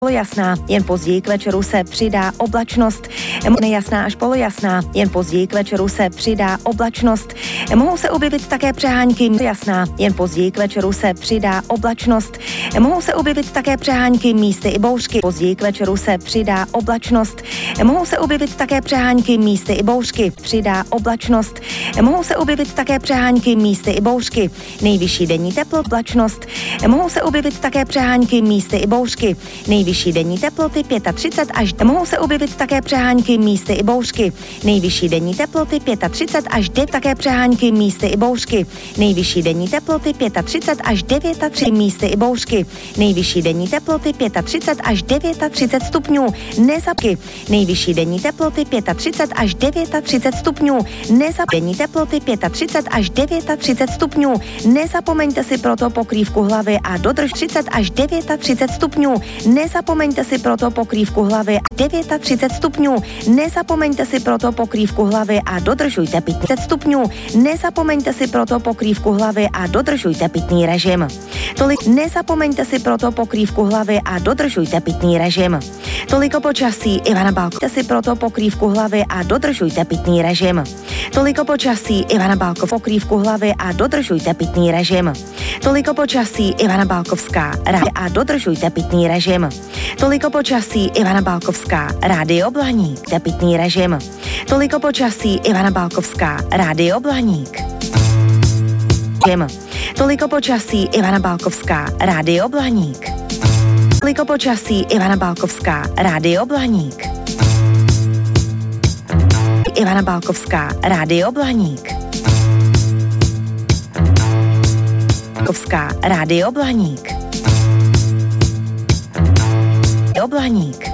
Polojasná, jen později k večeru se přidá oblačnost. Nejasná až polojasná, jen později k večeru se přidá oblačnost. Mohou se objevit také přehánky. Jasná, jen později k večeru se přidá oblačnost. Mohou se objevit také přehánky, místy i bouřky. Později k večeru se přidá oblačnost. Mohou se objevit také přehánky, místy i bouřky. Přidá oblačnost. Mohou se objevit také přehánky, místy i bouřky. Nejvyšší denní teplo, oblačnost. Mohou se objevit také přehánky, místy i bouřky. Nejvyšší denní teploty 35 až mohou se objevit také přehánky, místy i bouřky. Nejvyšší denní teploty 35 až 9 také přehánky, místy i bouřky. Nejvyšší denní teploty 35 až 39 místy i bouřky. Nejvyšší denní teploty 35 až 39 stupňů. Nezapky. Nejvyšší denní teploty 35 až 39 stupňů. Denní teploty 35 až 39 stupňů. Nezapomeňte si proto pokrývku hlavy a dodrž 30 až 39 stupňů. Nezapomeňte si proto pokrývku hlavy a 39 stupňů. Nezapomeňte si proto pokrývku hlavy a dodržujte 5 stupňů. Nezapomeňte si proto pokrývku hlavy a dodržujte pitný režim. Tolik nezapomeňte si proto pokrývku hlavy a dodržujte pitný režim. Toliko počasí Ivana Balková si proto pokrývku hlavy a dodržujte pitný režim. Toliko počasí Ivana Balková pokrývku hlavy a dodržujte pitný režim. Toliko počasí Ivana Balkovská a dodržujte pitný režim. Toliko počasí Ivana Balkovská, Rádio Blaník, pitný režim. Toliko počasí Ivana Balkovská, Rádio Blaník. Toliko počasí Ivana Balkovská, Rádio Blaník. Toliko počasí Ivana Balkovská, Rádio Blaník. Ivana Balkovská, Rádio Blaník. Balkovská, Rádio Blaník. Blaník.